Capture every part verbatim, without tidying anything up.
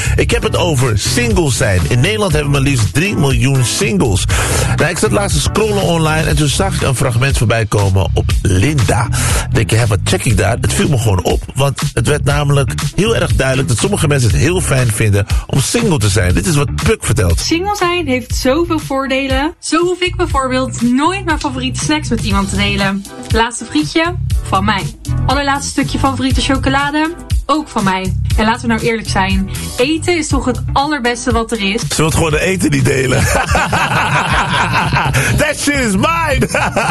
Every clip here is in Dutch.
Ik heb het over singles zijn. In Nederland hebben we maar liefst drie miljoen singles. Nou, ik zat laatst te scrollen online en toen zag ik een fragment voorbij komen op Linda. Ik denk, hé, wat check ik daar? Het viel me gewoon op, want het werd namelijk heel erg duidelijk dat sommige mensen het heel fijn vinden om single te zijn. Dit is wat Puk vertelt. Single zijn heeft zoveel voordelen. Zo hoef ik bijvoorbeeld nooit mijn favoriete snacks met iemand te delen. Laatste frietje? Van mij. Allerlaatste stukje favoriete chocolade? Ook van mij. En laten we nou eerlijk zijn. Eten is toch het allerbeste wat er is. Ze wilt gewoon de eten niet delen. That shit is mine.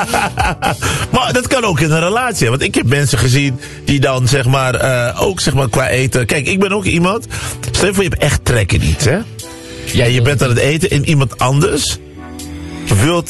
Maar dat kan ook in een relatie. Want ik heb mensen gezien die dan zeg maar uh, ook zeg maar qua eten. Kijk, ik ben ook iemand. Stel je voor je hebt echt trek in iets, hè? Ja, je bent aan het eten en iemand anders wilt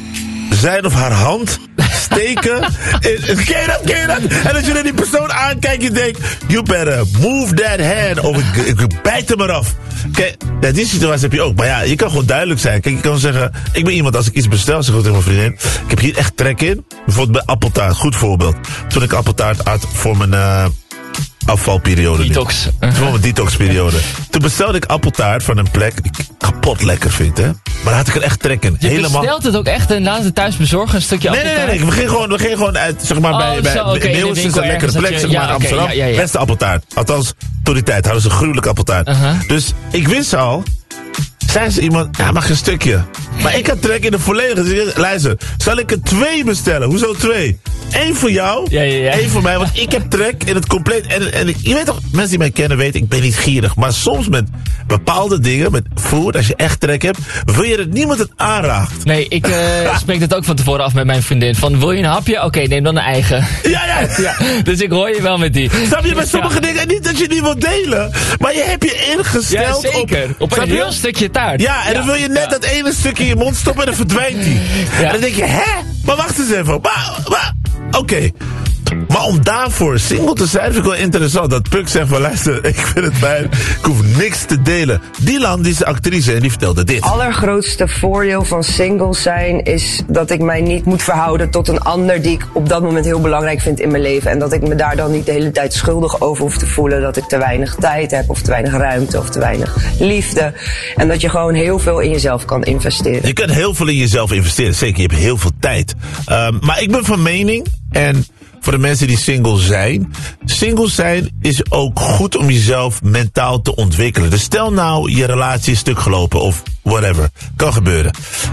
zijn of haar hand steken. in, ken je dat, ken je dat? En als je naar die persoon aankijkt, je denkt, you better move that hand. Of ik, ik bijt hem eraf. Kijk, ja, die situatie heb je ook. Maar ja, je kan gewoon duidelijk zijn. Kijk, je kan zeggen, ik ben iemand, als ik iets bestel, zeg ik tegen mijn vriendin, ik heb hier echt trek in. Bijvoorbeeld bij appeltaart, goed voorbeeld. Toen ik appeltaart at voor mijn uh, afvalperiode. Detox. Voor mijn detoxperiode. Toen bestelde ik appeltaart van een plek die ik kapot lekker vind, hè. Maar daar had ik er echt trek in. Je Helemaal... bestelt het ook echt en laat het thuis bezorgen, een stukje nee, appeltaart? Nee, nee, nee. We gingen gewoon, we gingen gewoon uit, zeg maar, oh, bij, bij zo, okay, Meeuwis is een lekkere plek, je, zeg maar, ja, in Amsterdam. Okay, ja, ja, ja. Beste appeltaart. Althans, tot die tijd hadden ze een gruwelijke appeltaart. Uh-huh. Dus ik wist al, zei ze iemand, ja, mag een stukje. Maar ik had trek in de volledige. Dus luister, zal ik er twee bestellen? Hoezo twee? Eén voor jou, ja, ja, ja. één voor mij. Want ik heb trek in het compleet. En, en je weet toch, mensen die mij kennen weten, ik ben niet gierig. Maar soms met bepaalde dingen, met food, als je echt trek hebt, wil je dat niemand het aanraakt. Nee, ik uh, spreek dat ook van tevoren af met mijn vriendin. Van, wil je een hapje? Oké, okay, neem dan een eigen. Ja, ja. ja. Dus ik hoor je wel met die. Snap je, bij sommige ja. dingen, niet dat je die wilt delen, maar je hebt je ingesteld ja, zeker. op... Op een heel stukje taart. Ja, en ja. dan wil je net ja. dat ene stukje in je mond stoppen en dan verdwijnt die. Ja. En dan denk je, hè? Maar wacht eens even. Maar, maar, Oké. Okay. Maar om daarvoor single te zijn, vind ik wel interessant. Dat Puk zegt van, luister, ik vind het fijn. Ik hoef niks te delen. Dylan, die is de actrice en die vertelde dit. Het allergrootste voordeel van single zijn is dat ik mij niet moet verhouden tot een ander die ik op dat moment heel belangrijk vind in mijn leven. En dat ik me daar dan niet de hele tijd schuldig over hoef te voelen. Dat ik te weinig tijd heb of te weinig ruimte of te weinig liefde. En dat je gewoon heel veel in jezelf kan investeren. Je kan heel veel in jezelf investeren. Zeker, je hebt heel veel tijd. Um, maar ik ben van mening, en voor de mensen die single zijn, single zijn is ook goed om jezelf mentaal te ontwikkelen. Dus stel nou je relatie is stuk gelopen of whatever. Kan gebeuren.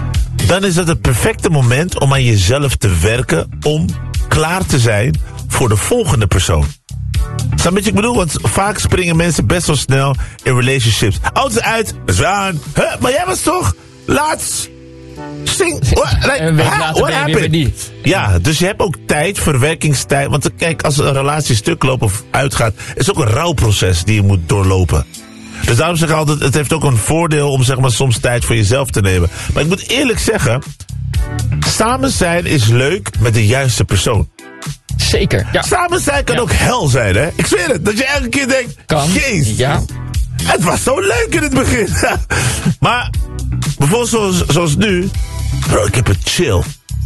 Dan is dat het perfecte moment om aan jezelf te werken om klaar te zijn voor de volgende persoon. Snap je wat ik bedoel? Want vaak springen mensen best wel snel in relationships. Alles uit, is weer aan. Huh? Maar jij was toch laatst sing... What? Like, een week later ben je weer niet. Ja, dus je hebt ook tijd, verwerkingstijd. Want kijk, als een relatie stuk loopt of uitgaat, is ook een rouwproces die je moet doorlopen. Dus daarom zeg ik altijd, het heeft ook een voordeel om zeg maar soms tijd voor jezelf te nemen. Maar ik moet eerlijk zeggen, samen zijn is leuk met de juiste persoon. Zeker. Ja. Samen zijn kan ja. ook hel zijn, hè? Ik zweer het, dat je elke keer denkt, jezus, ja. het was zo leuk in het begin. Maar bijvoorbeeld zoals, zoals nu, bro, ik heb het chill.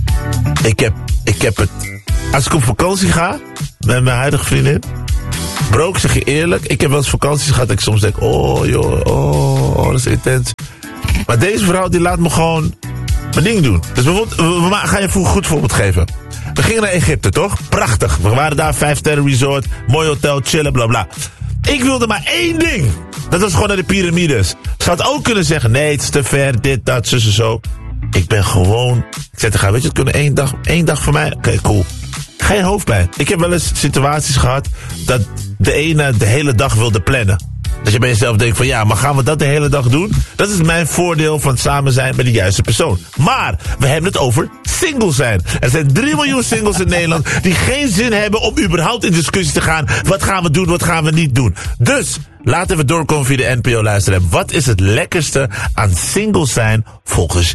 Ik heb, ik heb het, als ik op vakantie ga met mijn huidige vriendin, bro, ik zeg je eerlijk, ik heb wel eens vakanties gehad dat ik soms denk, oh joh, oh, oh dat is intens. Maar deze vrouw die laat me gewoon mijn ding doen. Dus bijvoorbeeld, we gaan je een goed voorbeeld geven. We gingen naar Egypte, toch? Prachtig. We waren daar, vijf sterren resort, mooi hotel, chillen, bla bla. Ik wilde maar één ding. Dat was gewoon naar de piramides. Ze had ook kunnen zeggen, nee, het is te ver, dit, dat, zus en zo. Ik ben gewoon... Ik zei tegen haar, weet je, het kunnen één dag, één dag voor mij? Oké, okay, cool. Geen hoofdpijn. Ik heb wel eens situaties gehad dat de ene de hele dag wilde plannen. Dat je bij jezelf denkt van ja, maar gaan we dat de hele dag doen? Dat is mijn voordeel van samen zijn met de juiste persoon. Maar we hebben het over single zijn. Er zijn drie miljoen singles in Nederland die geen zin hebben om überhaupt in discussie te gaan. Wat gaan we doen, wat gaan we niet doen? Dus laten we doorkomen via de N P O luisteren. Wat is het lekkerste aan single zijn volgens